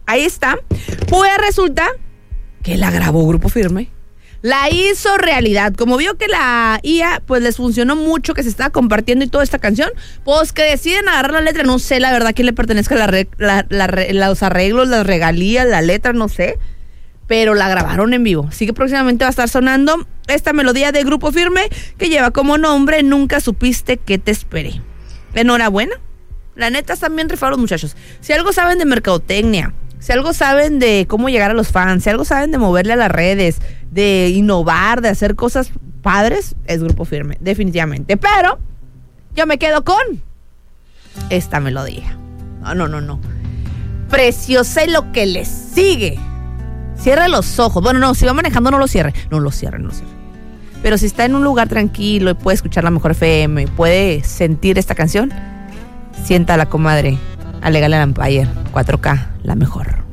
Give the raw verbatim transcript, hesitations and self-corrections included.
ahí está. Pues resulta que la grabó Grupo Firme. La hizo realidad. Como vio que la I A pues les funcionó mucho, que se estaba compartiendo y toda esta canción, pues que deciden agarrar la letra. No sé la verdad a quién le pertenezca la, la, la, los arreglos, las regalías, la letra, no sé. Pero la grabaron en vivo. Así que próximamente va a estar sonando esta melodía de Grupo Firme que lleva como nombre Nunca supiste que te esperé. Enhorabuena. La neta están bien rifados los muchachos. Si algo saben de mercadotecnia, si algo saben de cómo llegar a los fans, si algo saben de moverle a las redes, de innovar, de hacer cosas padres, es Grupo Firme, definitivamente. Pero yo me quedo con esta melodía. No, no, no, no. Preciosa y lo que le sigue. Cierre los ojos. Bueno, no, si va manejando no lo cierre. No lo cierre, no lo cierre. Pero si está en un lugar tranquilo y puede escuchar la mejor F M y puede sentir esta canción, sienta a la comadre Alegale al Empire cuatro K, la mejor.